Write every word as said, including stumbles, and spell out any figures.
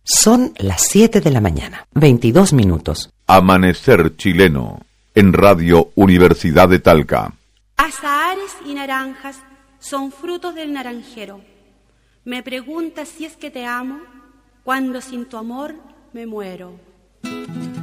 Son las siete de la mañana, veintidós minutos. Amanecer chileno, en Radio Universidad de Talca. Azahares y naranjas son frutos del naranjero. Me preguntas si es que te amo, cuando sin tu amor me muero.